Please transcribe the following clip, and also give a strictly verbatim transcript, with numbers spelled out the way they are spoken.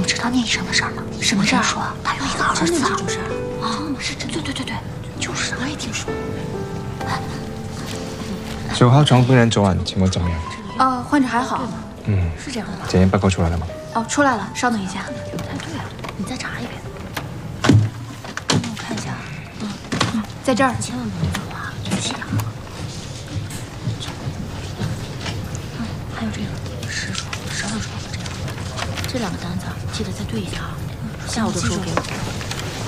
知道聂医生的事儿吗？ 什么事儿？ 说他有一个儿子。 真的这种事儿啊？是真的。对对对对，就是我也听说。 九号床病人昨晚情况怎么样？ 呃，患者还好。 嗯， 是这样的吧？ 检验报告出来了吗？ 哦，出来了，稍等一下。 不太对啊，你再查一遍。让我看一下。嗯嗯，在这儿。 千万不能走啊，仔细点。嗯，还有这个十床、十二床的这样，这两个单子记得再对一下啊。下午的时候给我。